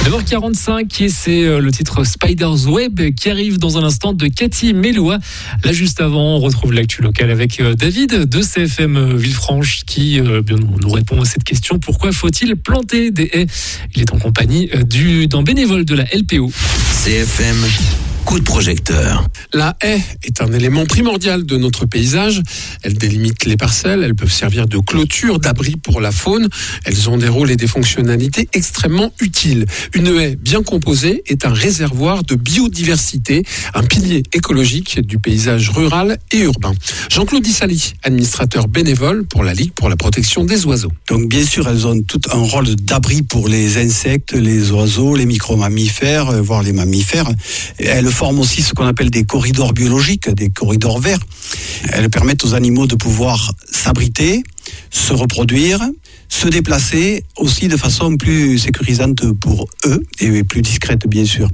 9h45 et c'est le titre Spider's Web qui arrive dans un instant de Cathy Melloua. Là juste avant, on retrouve l'actu locale avec David de CFM Villefranche qui nous répond à cette question. Pourquoi faut-il planter des haies? Il est en compagnie d'un bénévole de la LPO. CFM, coup de projecteur. La haie est un élément primordial de notre paysage. Elle délimite les parcelles, elles peuvent servir de clôture, d'abri pour la faune. Elles ont des rôles et des fonctionnalités extrêmement utiles. Une haie bien composée est un réservoir de biodiversité, un pilier écologique du paysage rural et urbain. Jean-Claude Issali, administrateur bénévole pour la Ligue pour la protection des oiseaux. Donc bien sûr, elles ont tout un rôle d'abri pour les insectes, les oiseaux, les micro-mammifères, voire les mammifères. Elles forment aussi ce qu'on appelle des corridors biologiques, des corridors verts. Elles permettent aux animaux de pouvoir s'abriter, se reproduire, se déplacer aussi de façon plus sécurisante pour eux et plus discrète bien sûr.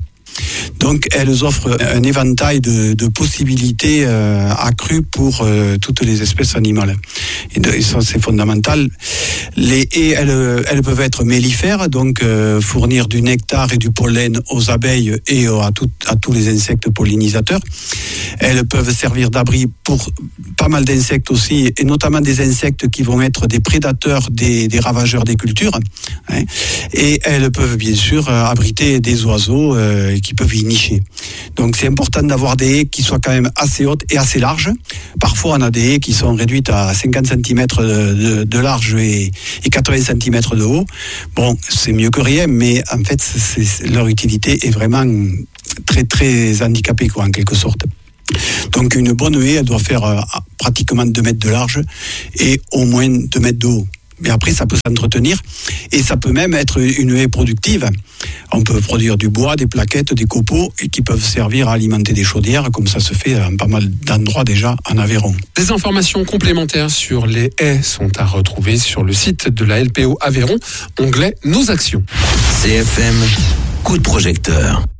Donc elles offrent un éventail de possibilités accrues pour toutes les espèces animales. Et ça c'est fondamental. Les haies, elles peuvent être mellifères, donc fournir du nectar et du pollen aux abeilles et à tous les insectes pollinisateurs. Elles peuvent servir d'abri pour pas mal d'insectes aussi, et notamment des insectes qui vont être des prédateurs des ravageurs des cultures. Hein. Et elles peuvent bien sûr abriter des oiseaux qui peuvent y nicher. Donc c'est important d'avoir des haies qui soient quand même assez hautes et assez larges. Parfois on a des haies qui sont réduites à 50 cm de large et 80 cm de haut. Bon, c'est mieux que rien, mais en fait leur utilité est vraiment très très handicapée quoi, en quelque sorte. Donc une bonne haie, elle doit faire pratiquement 2 mètres de large et au moins 2 mètres de haut. Mais après, ça peut s'entretenir et ça peut même être une haie productive. On peut produire du bois, des plaquettes, des copeaux et qui peuvent servir à alimenter des chaudières, comme ça se fait dans pas mal d'endroits déjà en Aveyron. Des informations complémentaires sur les haies sont à retrouver sur le site de la LPO Aveyron, onglet Nos actions. CFM, coup de projecteur.